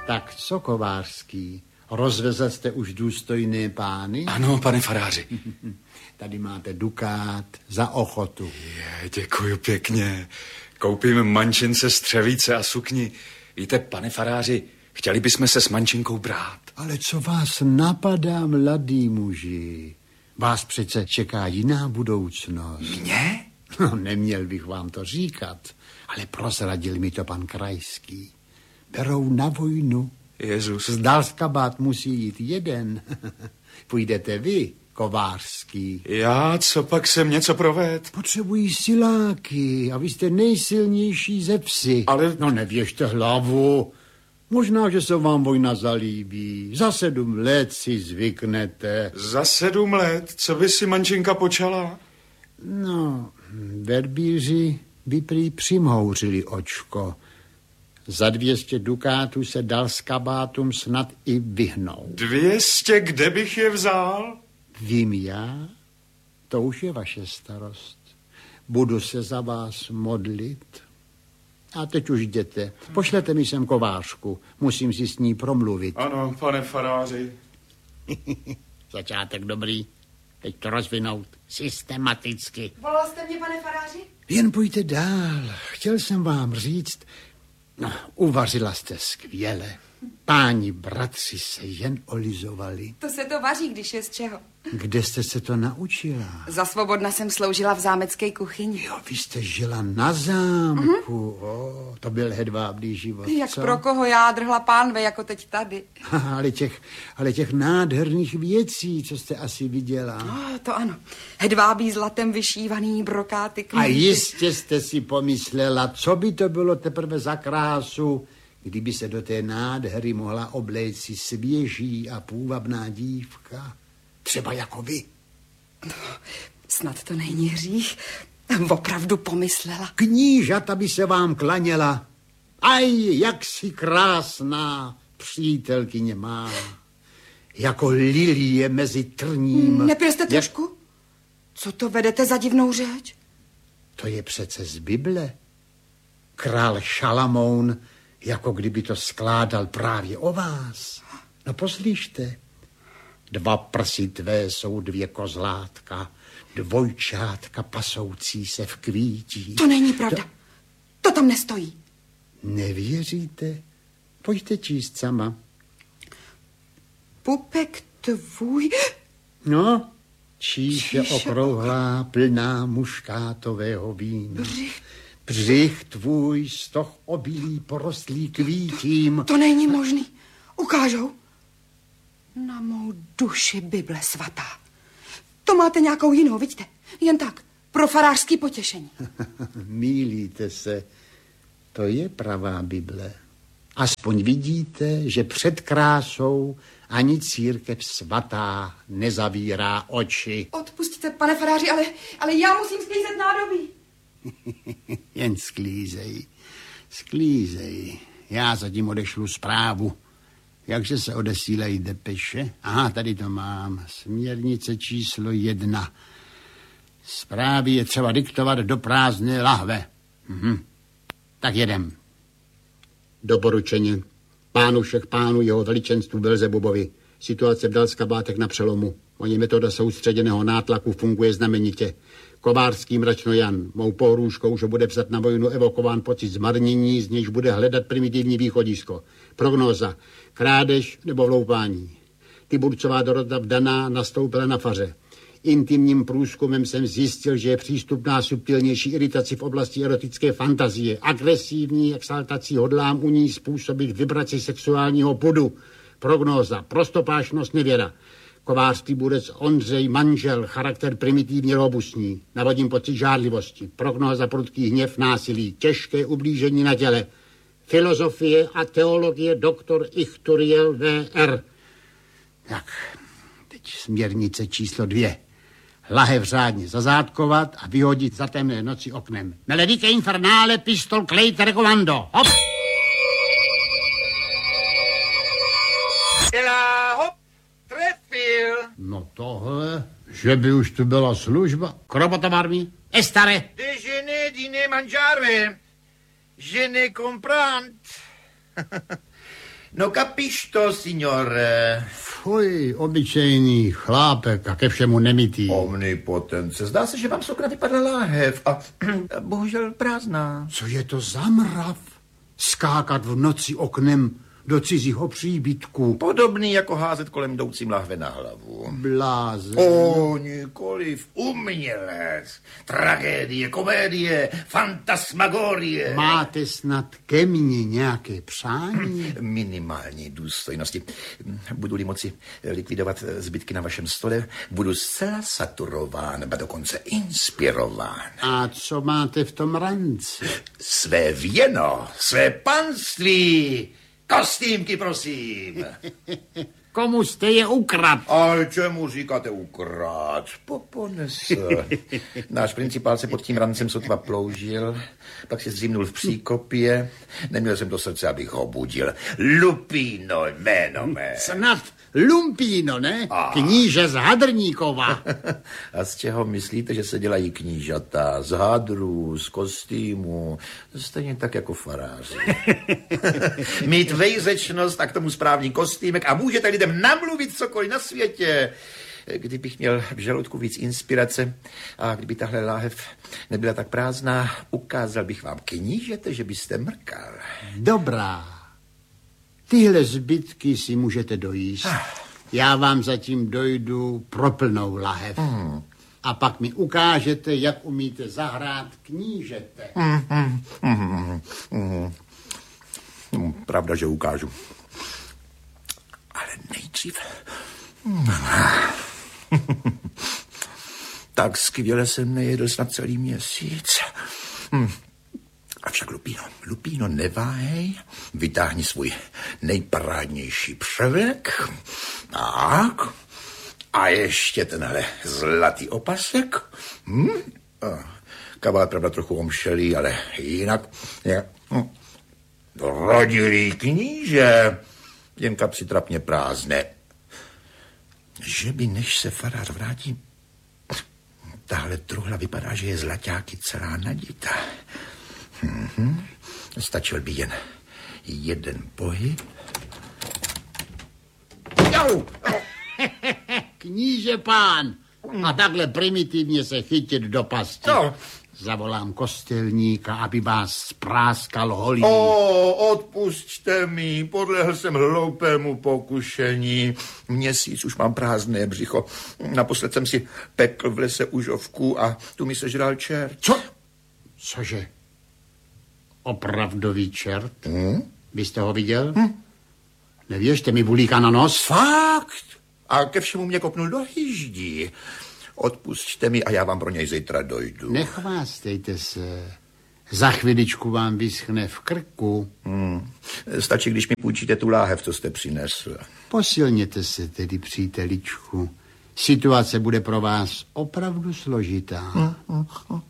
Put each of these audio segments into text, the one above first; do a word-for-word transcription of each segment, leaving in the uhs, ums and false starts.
Tak co, Kovářský? Rozvezl jste už důstojné pány? Ano, pane faráři. Tady máte dukát za ochotu. Je, děkuju pěkně. Koupím mančince, střevíce a sukni. Víte, pane faráři, chtěli bychom se s mančinkou brát. Ale co vás napadá, mladý muži? Vás přece čeká jiná budoucnost. Mě? No, neměl bych vám to říkat, ale prozradil mi to pan Krajský. Berou na vojnu. Jezus. Z Dalskabát musí jít jeden. Půjdete vy, Kovářský. Já, co pak jsem něco proved? Potřebují siláky a vy jste nejsilnější ze psy. Ale... No nevěžte hlavu. Možná, že se vám vojna zalíbí. Za sedm let si zvyknete. Za sedm let? Co by si mančinka počala? No, verbíři by prý přimhouřili očko. Za dvěstě dukátů se Dalskabátům snad i vyhnou. Dvěstě, kde bych je vzal? Vím já, to už je vaše starost. Budu se za vás modlit. A teď už jděte. Pošlete mi sem Kovářku. Musím si s ní promluvit. Ano, pane faráři. Začátek dobrý. Teď to rozvinout systematicky. Volal jste mě, pane faráři? Jen pojďte dál. Chtěl jsem vám říct, no, uvařila jste skvěle. Páni bratři se jen olizovali. To se to vaří, když je z čeho. Kde jste se to naučila? Za svobodna jsem sloužila v zámecké kuchyni. Jo, vy jste žila na zámku. Mm-hmm. O, to byl hedvábný život. Jak co? pro koho já drhla pánve, jako teď tady. ale, těch, ale těch nádherných věcí, co jste asi viděla. No, to ano. Hedvábí zlatem vyšívaný brokáty. A jistě jste si pomyslela, co by to bylo teprve za krásu, kdyby se do té nádhery mohla obléci svěží a půvabná dívka. Třeba jako vy. No, snad to není hřích. Opravdu pomyslela. Knížata by se vám klaněla. Aj, jak si krásná přítelkyně má. Jako lilie mezi trním. Nepil jste trošku? Jak... Co to vedete za divnou řeč? To je přece z Bible. Král Šalamoun, jako kdyby to skládal právě o vás. No poslyšte. Dva prsy tvé jsou dvě kozlátka, dvojčátka pasoucí se v kvítí. To není pravda. To, to tam nestojí. Nevěříte? Pojďte číst sama. Pupek tvůj... No, číše okrouhlá, plná muškátového vína. Břich. Břich tvůj, stoch obilí porostlý kvítím. To, to není možný. Ukážou. Na mou duši Bible svatá. To máte nějakou jinou, vidíte? Jen tak, pro farářský potěšení. Mýlíte se. To je pravá Bible. Aspoň vidíte, že před krásou ani církev svatá nezavírá oči. Odpustíte, pane faráři, ale, ale já musím sklízet nádobí. Jen sklízej, sklízej. Já zatím odešlu zprávu. Jakže se odesílají depeše? Aha, tady to mám. Směrnice číslo jedna. Zprávy je třeba diktovat do prázdné lahve. Mhm. Tak jedem. Doporučeně. Pánu všech pánů jeho veličenstvu Belzebubovi. Situace v Dalskabátech na přelomu. Oni metoda soustředěného nátlaku funguje znamenitě. Kovářský mračno Jan, mou pohrůžkou, že bude vzat na vojnu evokován pocit zmarnění, z nějž bude hledat primitivní východisko. Prognóza. Krádež nebo vloupání. Tiburcová Dorota vdaná nastoupila na faře. Intimním průzkumem jsem zjistil, že je přístupná subtilnější iritaci v oblasti erotické fantazie. Agresivní exaltací hodlám u ní způsobit vibraci sexuálního pudu. Prognóza. Prostopášnost nevěra. Kovářský budec Ondřej manžel, charakter primitivně robustní. Navodím pocit žádlivosti. Prognóza prudký hněv, násilí. Těžké ublížení na těle. Filozofie a teologie doktor Ichturiel V R Tak, teď směrnice číslo dvě. Lahev řádně zazádkovat a vyhodit za temné noci oknem. Melodike infernale pistol klejt rekomando. Hop! Ela, hop, trefil. No tohle, že by už tu byla služba. Krobotovarmi, estare. Déjeuner, dîner, mangiare. Je ne comprends. No capisto, signore. Fuj, obyčejný chlápek a ke všemu nemitý. Omnipotence. Zdá se, že vám z okna vypadla láhev a bohužel prázdná. Co je to za mrav? Skákat v noci oknem do cizího příbytku. Podobný jako házet kolem jdoucím lahve na hlavu. Blázen. O, nikoliv umělec. Tragédie, komédie, fantasmagorie. Máte snad ke mně nějaké přání? Minimální důstojnosti. Budu-li moci likvidovat zbytky na vašem stole, budu zcela saturován, ba dokonce inspirován. A co máte v tom ranci? Své věno, své panství. Kostýmky, prosím. Komu jste je ukrad? Ale čemu říkáte ukrát? Popones. Náš principál se pod tím rancem sotva ploužil, pak se zřímnul v příkopě. Neměl jsem to srdce, abych ho budil. Lupino, jméno mé. Snad Lumpíno, ne? A. Kníže z Hadrníkova. A z čeho myslíte, že se dělají knížata? Z hadrů, z kostýmu, stejně tak jako faráři. Mít vejřečnost a k tomu správný kostýmek a můžete lidem namluvit cokoliv na světě. Kdybych měl v žaludku víc inspirace a kdyby tahle láhev nebyla tak prázdná, ukázal bych vám knížete, že byste mrkal. Dobrá. Tyhle zbytky si můžete dojíst. Já vám zatím dojdu pro plnou lahev. Hmm. A pak mi ukážete, jak umíte zahrát knížete. Hmm, hmm, hmm, hmm. Hmm, pravda, že ukážu. Ale nejdřív... Tak skvěle jsem nejedl snad celý měsíc. Hmm. Avšak Lupino, Lupino, neváhej, vytáhni svůj nejparádnější převlek. Tak. A ještě tenhle zlatý opasek. Hm? Kabát, pravda, trochu omšelý, ale jinak... Je, hm. Rodilý kníže, jen kapsy trapně prázdné. Že by, než se farář vrátí, tahle truhla vypadá, že je zlaťáky celá nadita. Mm-hmm. Stačil by jen jeden pohyb. Jau! Kníže pán! A takhle primitivně se chytit do pasti. No. Zavolám kostelníka, aby vás spráskal holí. O, odpusťte mi, podlehl jsem hloupému pokušení. Měsíc už mám prázdné břicho. Naposled jsem si pekl v lese užovku a tu mi sežral čert. Co? Cože? Opravdový čert? Hmm? Vy jste ho viděl? Hm? Nevěřte mi, bulíka na nos. Fakt? A ke všemu mě kopnul do hýždí. Odpusťte mi a já vám pro něj zítra dojdu. Nechvástejte se. Za chviličku vám vyschne v krku. Hmm. Stačí, když mi půjčíte tu láhev, co jste přinesl. Posilněte se tedy, příteličku. Situace bude pro vás opravdu složitá. Hmm. Hmm.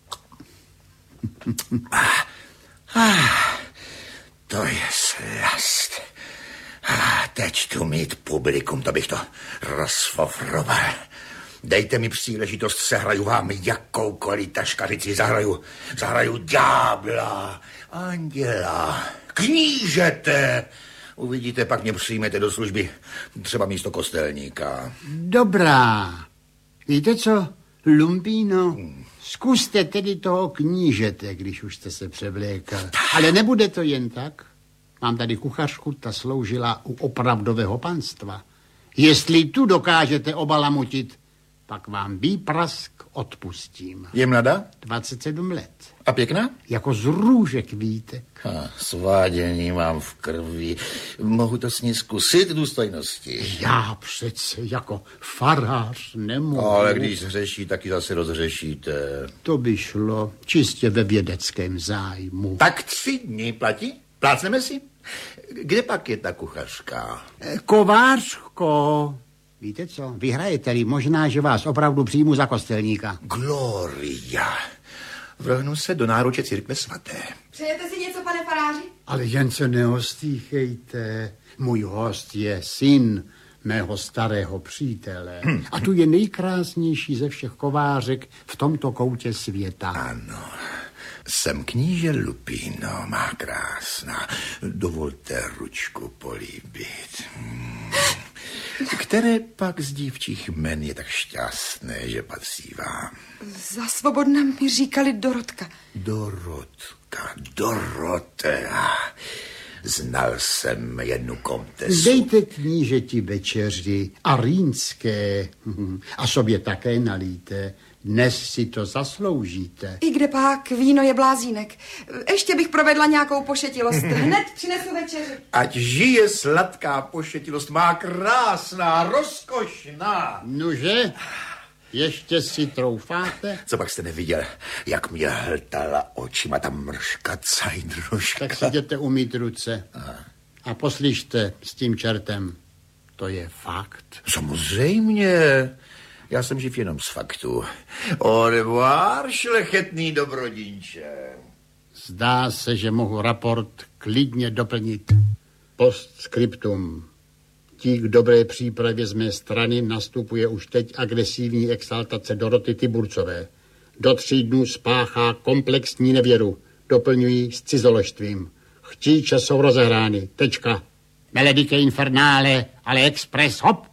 ah, ah, to je slast. Ah, teď tu mít publikum, to bych to rozfofroval. Dejte mi příležitost, sehraju vám jakoukoliv taškařici, zahraju, zahraju ďábla, anděla, knížete. Uvidíte, pak mě přijmete do služby, třeba místo kostelníka. Dobrá. Víte co, Lumpíno? Hmm. Zkuste tedy toho knížete, když už jste se převlékal. Ale nebude to jen tak. Mám tady kuchařku, ta sloužila u opravdového panstva. Jestli tu dokážete obalamutit, pak vám výprask odpustím. Je mladá? dvacet sedm let. A pěkná? Jako z růžek vítek. Ha, svádění mám v krvi. Mohu to s ní zkusit, důstojnosti? Já přece jako farář nemohu. Ale když hřeší, taky zase rozhřešíte. To by šlo čistě ve vědeckém zájmu. Tak tři dny platí? Plácneme si? Kde pak je ta kuchařka? Kovářko, víte co, vyhrajete-li, možná, že vás opravdu přijmu za kostelníka. Gloria. Vrhnu se do náruče církve svaté. Přejete si něco, pane faráři? Ale jen se neostýchejte. Můj host je syn mého starého přítele. Hmm. A tu je nejkrásnější ze všech kovářek v tomto koutě světa. Ano. Jsem kníže Lupino, má krásná. Dovolte ručku políbit. Hmm. Které pak z dívčích jmen je tak šťastné, že patří vám? Za svobodna mi říkali Dorotka. Dorotka, Dorotea. Znal jsem jednu komtesu. Dejte knížeti večeři a rýnské a sobě také nalíte. Dnes si to zasloužíte. I kde pak víno je blázínek. Ještě bych provedla nějakou pošetilost. Hned přinesu večeři. Ať žije sladká pošetilost, má krásná, rozkošná. Nože, ještě si troufáte? Co pak jste neviděl, jak mě hltala očima ta mrška cajdruška? Tak si jděte umýt ruce. A poslyšte s tím čertem. To je fakt. Samozřejmě. Já jsem živ jenom z faktu. Au revoir, šlechetný dobrodinče. Zdá se, že mohu raport klidně doplnit. Postscriptum. Tí k dobré přípravě z mé strany nastupuje už teď agresivní exaltace Doroty Tiburcové. Do tří dnů spáchá komplexní nevěru. Doplňují s cizoložstvím. Chtíče jsou rozehrány. Tečka. Melodice infernale, ale express, hop.